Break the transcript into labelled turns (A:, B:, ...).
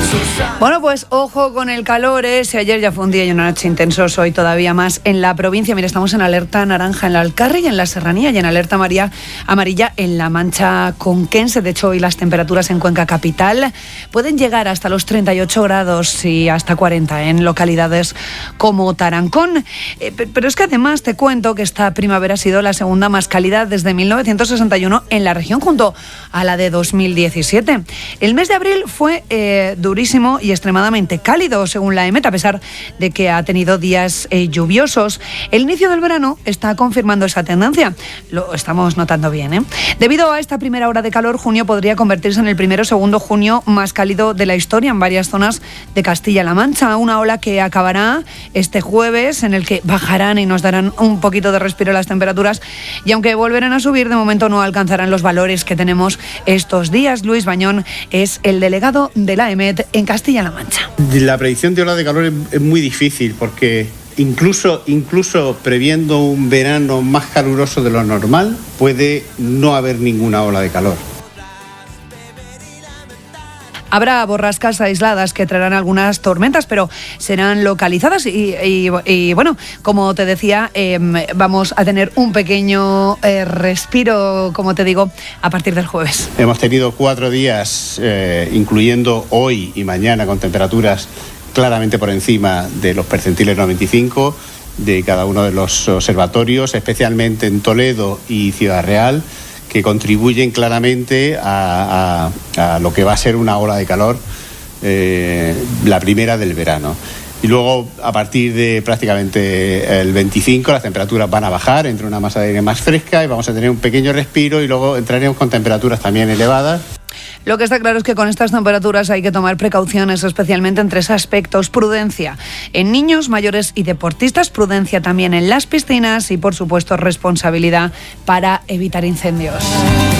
A: Bueno, pues ojo con el calor, si ayer ya fue un día y una noche intensos, hoy todavía más en la provincia. Mira, estamos en alerta naranja en la Alcarria y en la Serranía y en alerta amarilla en la Mancha Conquense. De hecho, hoy las temperaturas en Cuenca capital pueden llegar hasta los 38 grados y hasta 40 en localidades como Tarancón. Pero es que además te cuento que esta primavera ha sido la segunda más cálida desde 1961 en la región, junto a la de 2017. El mes de abril fue durísimo y extremadamente cálido, según la EMET, a pesar de que ha tenido días lluviosos. El inicio del verano está confirmando esa tendencia. Lo estamos notando bien, Debido a esta primera hora de calor, junio podría convertirse en el primero o segundo junio más cálido de la historia en varias zonas de Castilla-La Mancha. Una ola que acabará este jueves, en el que bajarán y nos darán un poquito de respiro las temperaturas, y aunque volverán a subir, de momento no alcanzarán los valores que tenemos estos días. Luis Bañón es el delegado de la EMET en Castilla-La Mancha.
B: La predicción de ola de calor es muy difícil porque incluso previendo un verano más caluroso de lo normal, puede no haber ninguna ola de calor.
A: Habrá borrascas aisladas que traerán algunas tormentas, pero serán localizadas y bueno, como te decía, vamos a tener un pequeño respiro, como te digo, a partir del jueves.
B: Hemos tenido 4 días, incluyendo hoy y mañana, con temperaturas claramente por encima de los percentiles 95 de cada uno de los observatorios, especialmente en Toledo y Ciudad Real, que contribuyen claramente a lo que va a ser una ola de calor, la primera del verano. Y luego, a partir de prácticamente el 25, las temperaturas van a bajar, entra una masa de aire más fresca y vamos a tener un pequeño respiro, y luego entraremos con temperaturas también elevadas.
A: Lo que está claro es que con estas temperaturas hay que tomar precauciones, especialmente en 3 aspectos. Prudencia en niños, mayores y deportistas, prudencia también en las piscinas y, por supuesto, responsabilidad para evitar incendios.